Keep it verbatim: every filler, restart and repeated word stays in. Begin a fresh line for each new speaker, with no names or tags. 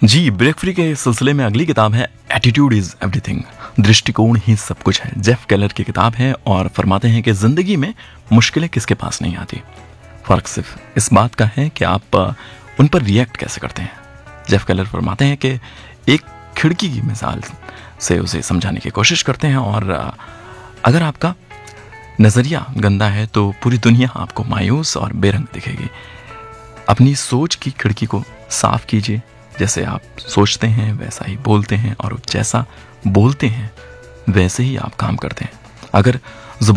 जी, break free के सिलसिले में अगली किताब है एटीट्यूड इज एवरीथिंग, दृष्टिकोण ही सब कुछ है। जेफ केलर की किताब है और फरमाते हैं कि जिंदगी में मुश्किलें किसके पास नहीं आती, फर्क सिर्फ इस बात का है कि आप अ, उन पर रिएक्ट कैसे करते हैं। जेफ केलर फरमाते हैं कि एक खिड़की की मिसाल से उसे समझाने की कोशिश करते हैं और अ, अगर आपका नज़रिया गंदा है तो पूरी दुनिया आपको मायूस और बेरंग दिखेगी। अपनी सोच की खिड़की को साफ कीजिए, जैसे आप सोचते हैं वैसा ही बोलते हैं और जैसा बोलते हैं वैसे ही आप काम करते हैं। अगर